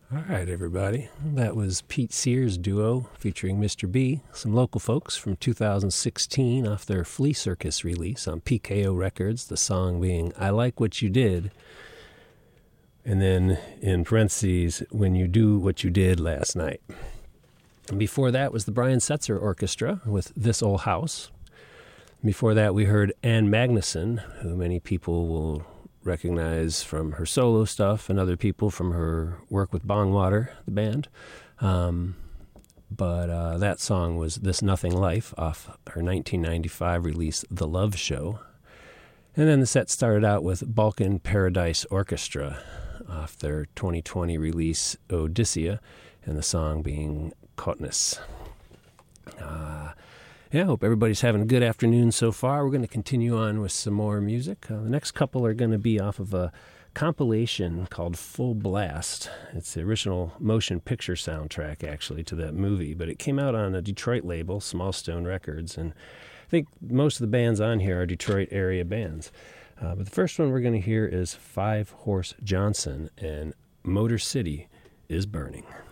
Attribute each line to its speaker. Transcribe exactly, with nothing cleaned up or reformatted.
Speaker 1: All right, everybody. That was Pete Sears Duo featuring Mister B, some local folks from two thousand sixteen off their Flea Circus release on P K O Records, the song being I Like What You Did, and then in parentheses, When You Do What You Did Last Night. And before that was the Brian Setzer Orchestra with This Old House. Before that, we heard Ann Magnuson, who many people will recognize from her solo stuff and other people from her work with Bongwater, the band. Um, but uh, that song was This Nothing Life off her nineteen ninety-five release, The Love Show. And then the set started out with Balkan Paradise Orchestra off their twenty twenty release, Odyssea, and the song being Kotnis. Uh, Yeah, I hope everybody's having a good afternoon so far. We're going to continue on with some more music. Uh, the next couple are going to be off of a compilation called Full Blast. It's the original motion picture soundtrack, actually, to that movie, but it came out on a Detroit label, Small Stone Records, and I think most of the bands on here are Detroit area bands. Uh, but the first one we're going to hear is Five Horse Johnson, and Motor City is Burning.